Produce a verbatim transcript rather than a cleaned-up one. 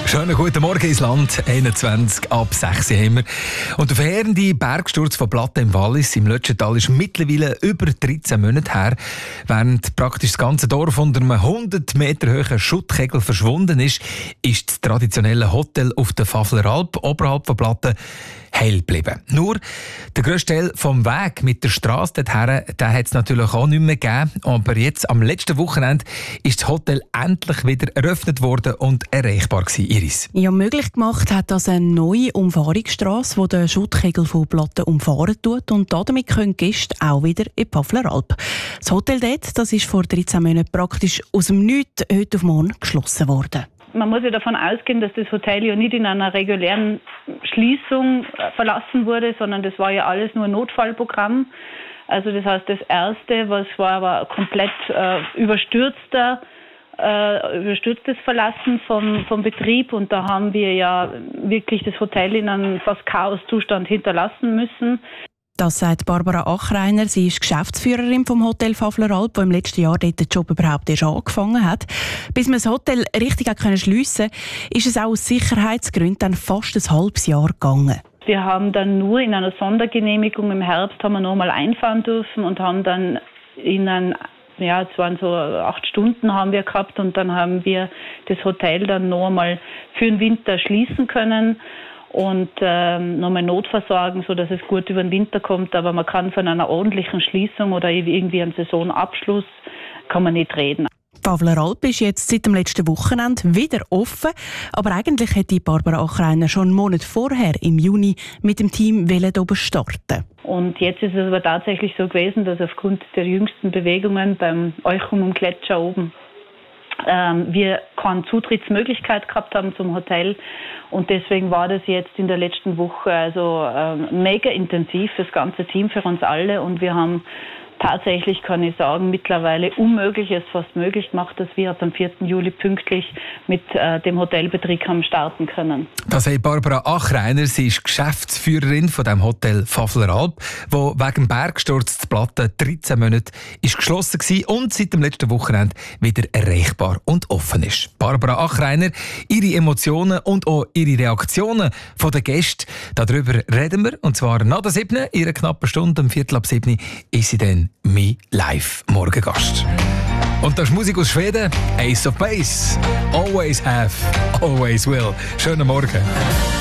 Schönen guten Morgen ins Land, einundzwanzig ab sechs haben wir. Und der verheerende Bergsturz von Platten im Wallis im Lötschental ist mittlerweile über dreizehn Monate her. Während praktisch das ganze Dorf unter einem hundert Meter hohen Schuttkegel verschwunden ist, ist das traditionelle Hotel auf der Pfaffleralp oberhalb von Platten heil geblieben. Nur der grösste Teil vom Weg mit der Strasse dorthin, den hat es natürlich auch nicht mehr gegeben. Aber jetzt, am letzten Wochenende, ist das Hotel endlich wieder eröffnet worden und erreichbar gewesen, Iris. Ja, möglich gemacht hat das eine neue Umfahrungsstrasse, die den Schuttkegel von Platten umfahren tut. Und damit können Gäste auch wieder in die Pfaffleralp. Das Hotel dort, das ist vor dreizehn Monaten praktisch aus dem Nichts heute auf morgen geschlossen worden. Man muss ja davon ausgehen, dass das Hotel ja nicht in einer regulären Schließung verlassen wurde, sondern das war ja alles nur ein Notfallprogramm. Also das heißt, das Erste, was war, war komplett äh, überstürzter, äh, überstürztes Verlassen vom, vom Betrieb. Und da haben wir ja wirklich das Hotel in einem fast Chaoszustand hinterlassen müssen. Das sagt Barbara Achreiner. Sie ist Geschäftsführerin vom Hotel Pfaffleralp, die im letzten Jahr dort den Job überhaupt erst angefangen hat. Bis man das Hotel richtig schliessen konnte, ist es auch aus Sicherheitsgründen dann fast ein halbes Jahr gegangen. Wir haben dann nur in einer Sondergenehmigung im Herbst haben wir noch mal einfahren dürfen und haben dann in ein ja, es waren so acht Stunden haben wir gehabt und dann haben wir das Hotel dann noch einmal für den Winter schließen können und ähm, nochmal notversorgen, sodass es gut über den Winter kommt. Aber man kann von einer ordentlichen Schließung oder irgendwie einem Saisonabschluss kann man nicht reden. Pfaffleralp ist jetzt seit dem letzten Wochenende wieder offen, aber eigentlich hätte Barbara Achreiner schon einen Monat vorher, im Juni, mit dem Team oben starten. Und jetzt ist es aber tatsächlich so gewesen, dass aufgrund der jüngsten Bewegungen beim Euchum Gletscher oben ähm, wir keine Zutrittsmöglichkeit gehabt haben zum Hotel. Und deswegen war das jetzt in der letzten Woche also ähm, mega intensiv, das ganze Team für uns alle. Und wir haben tatsächlich, kann ich sagen, mittlerweile Unmögliches fast möglich gemacht, dass wir ab dem vierten Juli pünktlich mit äh, dem Hotelbetrieb haben starten können. Das sagt Barbara Achreiner. Sie ist Geschäftsführerin von dem Hotel Pfaffleralp, wo wegen Bergsturz die Platte dreizehn Monate ist geschlossen war und seit dem letzten Wochenende wieder erreichbar und offen ist. Barbara Achreiner, ihre Emotionen und auch ihre Reaktionen von den Gästen, darüber reden wir. Und zwar nach der siebten, ihrer knappen Stunde, um Viertel ab sieben, ist sie dann mein Live-Morgengast. Und das ist Musik aus Schweden, Ace of Base. Always have, always will. Schönen Morgen.